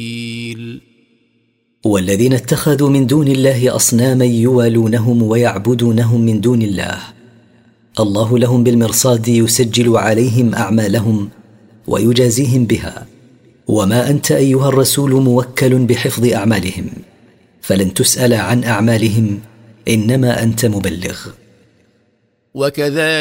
والذين اتخذوا من دون الله أصناما يوالونهم ويعبدونهم من دون الله، الله لهم بالمرصاد يسجل عليهم أعمالهم ويجازيهم بها، وما أنت أيها الرسول موكل بحفظ أعمالهم، فلن تسأل عن أعمالهم، إنما أنت مبلغ. وكذلك